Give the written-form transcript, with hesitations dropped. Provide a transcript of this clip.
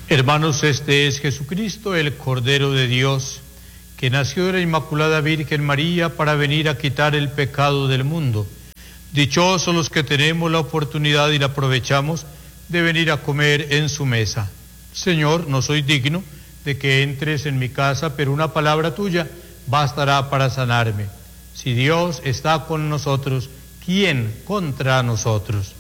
Hermanos, este es Jesucristo, el Cordero de Dios, que nació de la Inmaculada Virgen María para venir a quitar el pecado del mundo. Dichosos los que tenemos la oportunidad y la aprovechamos de venir a comer en su mesa. Señor, no soy digno de que entres en mi casa, pero una palabra tuya bastará para sanarme. Si Dios está con nosotros, ¿quién contra nosotros?